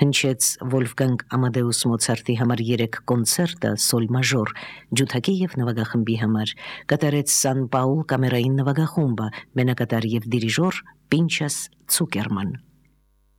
հնչեց Վոլֆգանգ Ամադեուս Մոցարտի համար 3 կոնցերտը սոլ մաժոր ջութակի եւ նվագախմբի համար, կատարեց Սան Պաուլ կամերային նվագախումբը, մենակատար եւ դիրիժոր Պինչաս Ցուկերման։